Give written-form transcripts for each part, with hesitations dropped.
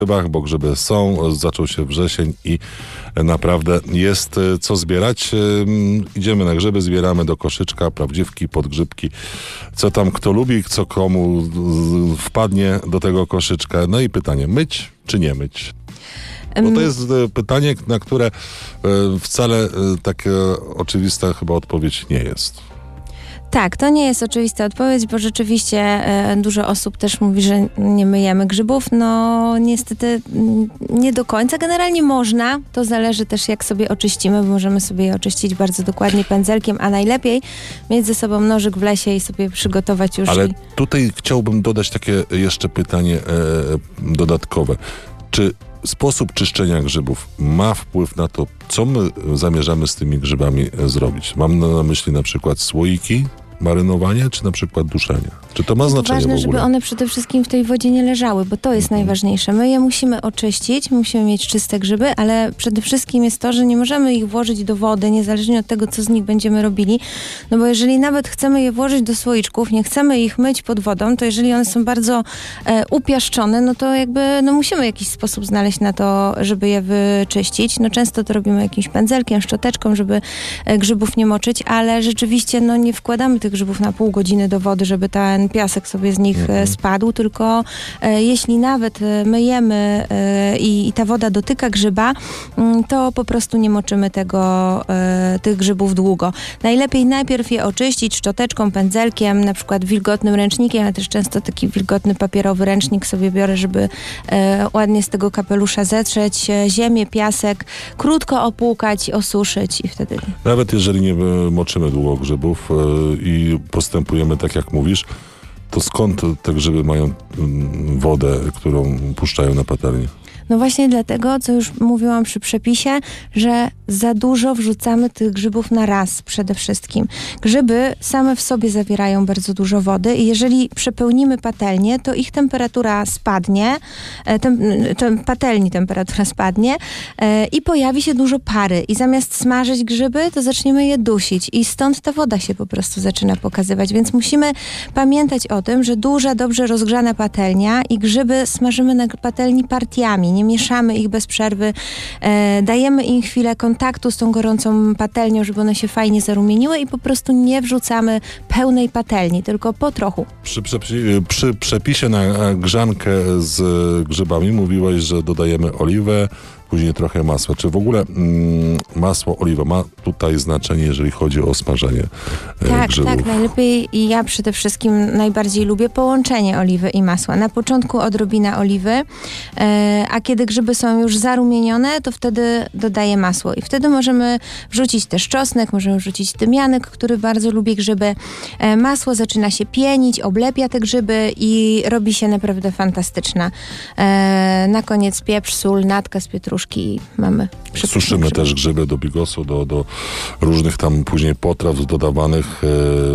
grzybach, bo grzyby są, zaczął się wrzesień i naprawdę jest co zbierać. Idziemy na grzyby, zbieramy do koszyczka, prawdziwki, podgrzybki, co tam kto lubi, co komu wpadnie do tego koszyczka. No i pytanie, myć czy nie myć? Bo to jest pytanie, na które wcale taka oczywista chyba odpowiedź nie jest. Tak, to nie jest oczywista odpowiedź, bo rzeczywiście dużo osób też mówi, że nie myjemy grzybów. No niestety nie do końca. Generalnie można, to zależy też jak sobie oczyścimy, bo możemy sobie je oczyścić bardzo dokładnie pędzelkiem, a najlepiej mieć ze sobą nożyk w lesie i sobie przygotować już. Ale tutaj chciałbym dodać takie jeszcze pytanie dodatkowe. Czy sposób czyszczenia grzybów ma wpływ na to, co my zamierzamy z tymi grzybami zrobić? Mam na myśli na przykład słoiki, marynowanie, czy na przykład duszenie? Czy to ma znaczenie ważne, w ogóle? żeby one przede wszystkim w tej wodzie nie leżały, bo to jest najważniejsze. My je musimy oczyścić, musimy mieć czyste grzyby, ale przede wszystkim jest to, że nie możemy ich włożyć do wody, niezależnie od tego, co z nich będziemy robili. No bo jeżeli nawet chcemy je włożyć do słoiczków, nie chcemy ich myć pod wodą, to jeżeli one są bardzo upiaszczone, no to jakby musimy jakiś sposób znaleźć na to, żeby je wyczyścić. No często to robimy jakimś pędzelkiem, szczoteczką, żeby grzybów nie moczyć, ale rzeczywiście nie wkładamy tych grzybów na pół godziny do wody, żeby ten piasek sobie z nich spadł, tylko jeśli nawet myjemy i ta woda dotyka grzyba, to po prostu nie moczymy tych grzybów długo. Najlepiej najpierw je oczyścić szczoteczką, pędzelkiem, na przykład wilgotnym ręcznikiem, ja też często taki wilgotny papierowy ręcznik sobie biorę, żeby ładnie z tego kapelusza zetrzeć ziemię, piasek, krótko opłukać, osuszyć i wtedy... Nawet jeżeli nie moczymy długo grzybów i postępujemy tak jak mówisz, to skąd te grzyby mają wodę, którą puszczają na patelnię? No właśnie dlatego, co już mówiłam przy przepisie, że za dużo wrzucamy tych grzybów na raz przede wszystkim. Grzyby same w sobie zawierają bardzo dużo wody i jeżeli przepełnimy patelnię, to ich temperatura spadnie, patelni temperatura spadnie i pojawi się dużo pary. I zamiast smażyć grzyby, to zaczniemy je dusić i stąd ta woda się po prostu zaczyna pokazywać. Więc musimy pamiętać o tym, że duża, dobrze rozgrzana patelnia i grzyby smażymy na patelni partiami. Nie mieszamy ich bez przerwy, dajemy im chwilę kontaktu z tą gorącą patelnią, żeby one się fajnie zarumieniły i po prostu nie wrzucamy pełnej patelni, tylko po trochu. Przy przepisie na grzankę z grzybami mówiłeś, że dodajemy oliwę, później trochę masła. Czy w ogóle masło, oliwa ma tutaj znaczenie, jeżeli chodzi o smażenie grzybów? Tak, najlepiej i ja przede wszystkim najbardziej lubię połączenie oliwy i masła. Na początku odrobina oliwy, a kiedy grzyby są już zarumienione, to wtedy dodaję masło i wtedy możemy wrzucić też czosnek, możemy wrzucić tymianek, który bardzo lubi grzyby. Masło zaczyna się pienić, oblepia te grzyby i robi się naprawdę fantastyczna. Na koniec pieprz, sól, natka z pietruszki i mamy suszymy grzyby. Też grzyby do bigosu, do różnych tam później potraw dodawanych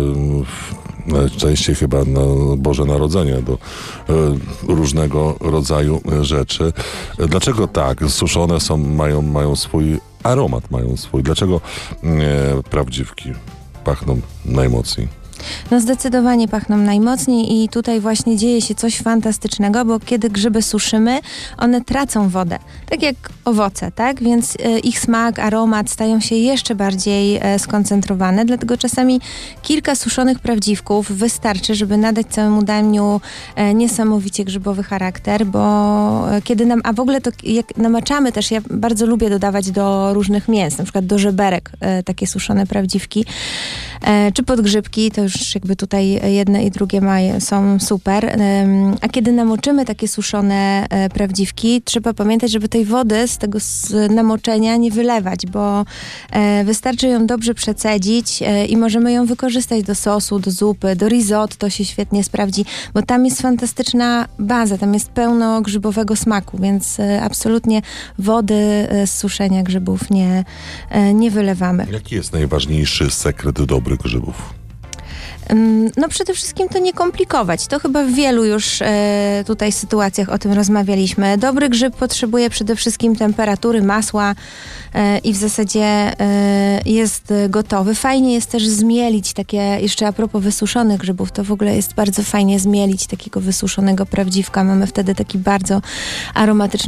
najczęściej chyba na Boże Narodzenie, do różnego rodzaju rzeczy. Dlaczego tak? Suszone są, mają swój aromat, Dlaczego prawdziwki pachną najmocniej? No zdecydowanie pachną najmocniej i tutaj właśnie dzieje się coś fantastycznego, bo kiedy grzyby suszymy, one tracą wodę. Tak jak owoce, tak? Więc ich smak, aromat stają się jeszcze bardziej skoncentrowane, dlatego czasami kilka suszonych prawdziwków wystarczy, żeby nadać całemu daniu niesamowicie grzybowy charakter, bo kiedy a w ogóle to jak namaczamy też, ja bardzo lubię dodawać do różnych mięs, na przykład do żeberek takie suszone prawdziwki, czy podgrzybki, to już jakby tutaj jedne i drugie są super. A kiedy namoczymy takie suszone prawdziwki, trzeba pamiętać, żeby tej wody z tego namoczenia nie wylewać, bo wystarczy ją dobrze przecedzić i możemy ją wykorzystać do sosu, do zupy, do risotto się świetnie sprawdzi, bo tam jest fantastyczna baza, tam jest pełno grzybowego smaku, więc absolutnie wody z suszenia grzybów nie wylewamy. Jaki jest najważniejszy sekret dobrych grzybów? No przede wszystkim to nie komplikować. To chyba w wielu już tutaj sytuacjach o tym rozmawialiśmy. Dobry grzyb potrzebuje przede wszystkim temperatury, masła i w zasadzie jest gotowy. Fajnie jest też zmielić takie, jeszcze a propos wysuszonych grzybów, to w ogóle jest bardzo fajnie zmielić takiego wysuszonego prawdziwka. Mamy wtedy taki bardzo aromatyczny